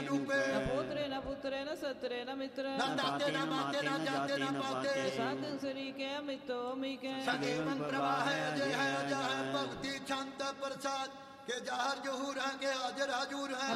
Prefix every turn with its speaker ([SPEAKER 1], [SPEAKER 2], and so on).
[SPEAKER 1] रूपे
[SPEAKER 2] न पुत्रे न सत्रे न मित्र
[SPEAKER 1] न दाते न माते न जाते न पाते
[SPEAKER 2] साधन सरी के अमितो अमिके
[SPEAKER 1] सजीवन प्रवाह है अजय है भक्ति छंद प्रसाद के जहर जोहूर है के हाजर हजूर है